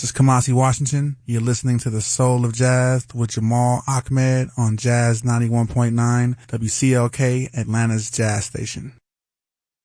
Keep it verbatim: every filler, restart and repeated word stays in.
This is Kamasi Washington. You're listening to The Soul of Jazz with Jamal Ahmed on Jazz ninety-one point nine W C L K, Atlanta's jazz station.